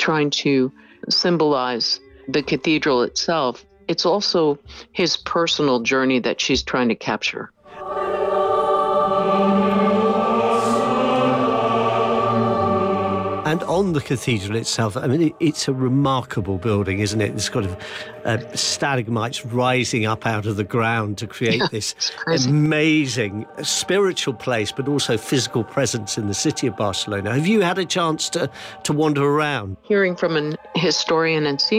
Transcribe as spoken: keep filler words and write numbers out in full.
trying to symbolize the cathedral itself, it's also his personal journey that she's trying to capture. And on the cathedral itself, I mean, it's a remarkable building, isn't it? It's got uh, stalagmites rising up out of the ground to create yeah, this amazing spiritual place, but also physical presence in the city of Barcelona. Have you had a chance to, to wander around? Hearing from an historian and seeing